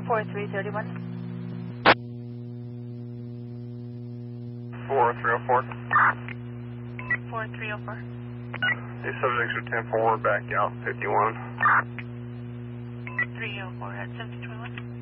4331. 4304. 4304. These subjects are 10-4, back out 51. 304 at 7021.